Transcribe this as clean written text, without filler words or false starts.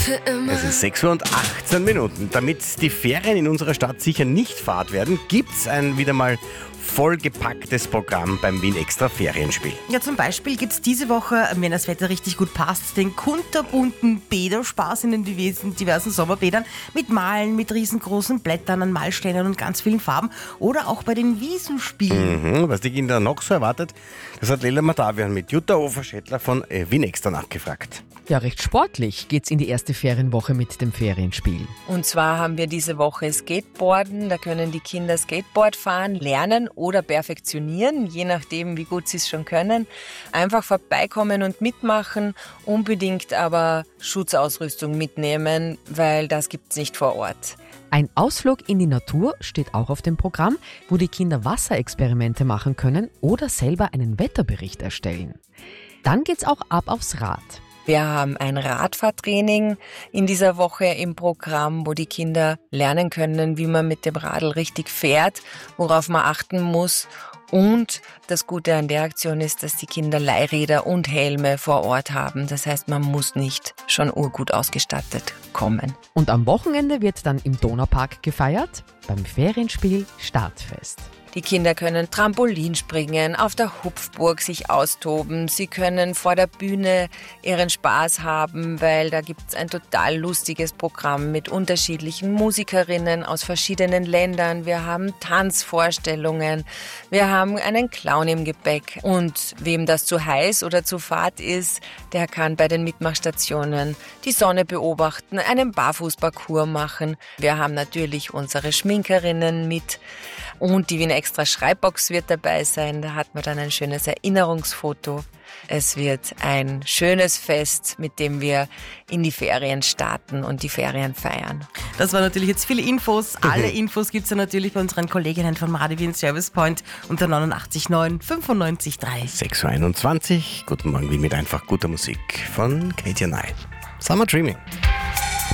Es ist 6 Uhr und 18 Minuten. Damit die Ferien in unserer Stadt sicher nicht fad werden, gibt es ein wieder mal vollgepacktes Programm beim Wien Extra Ferienspiel. Ja, zum Beispiel gibt es diese Woche, wenn das Wetter richtig gut passt, den kunterbunten Bäderspaß in den diversen Sommerbädern mit Malen, mit riesengroßen Blättern an Malsteinen und ganz vielen Farben oder auch bei den Wiesenspielen. Was die Kinder noch so erwartet, das hat Leila Matavian mit Jutta Hofer-Schettler von Wien Extra nachgefragt. Ja, recht sportlich geht's in die erste Ferienwoche mit dem Ferienspiel. Und zwar haben wir diese Woche Skateboarden. Da können die Kinder Skateboard fahren, lernen oder perfektionieren, je nachdem, wie gut sie es schon können. Einfach vorbeikommen und mitmachen, unbedingt aber Schutzausrüstung mitnehmen, weil das gibt's nicht vor Ort. Ein Ausflug in die Natur steht auch auf dem Programm, wo die Kinder Wasserexperimente machen können oder selber einen Wetterbericht erstellen. Dann geht's auch ab aufs Rad. Wir haben ein Radfahrtraining in dieser Woche im Programm, wo die Kinder lernen können, wie man mit dem Radl richtig fährt, worauf man achten muss. Und das Gute an der Aktion ist, dass die Kinder Leihräder und Helme vor Ort haben. Das heißt, man muss nicht schon urgut ausgestattet kommen. Und am Wochenende wird dann im Donaupark gefeiert, beim Ferienspiel Startfest. Die Kinder können Trampolin springen, auf der Hupfburg sich austoben. Sie können vor der Bühne ihren Spaß haben, weil da gibt es ein total lustiges Programm mit unterschiedlichen Musikerinnen aus verschiedenen Ländern. Wir haben Tanzvorstellungen, wir haben einen Clown im Gepäck. Und wem das zu heiß oder zu fad ist, der kann bei den Mitmachstationen die Sonne beobachten, einen Barfußparcours machen. Wir haben natürlich unsere Schminkerinnen mit und die Wien Extra Schreibbox wird dabei sein. Da hat man dann ein schönes Erinnerungsfoto. Es wird ein schönes Fest, mit dem wir in die Ferien starten und die Ferien feiern. Das waren natürlich jetzt viele Infos. Alle Infos gibt es ja natürlich bei unseren Kolleginnen von Radio Wien Service Point unter 89.9 95.3. 6.21 Uhr. Guten Morgen, Wien mit einfach guter Musik von Katie Nye. Summer Dreaming.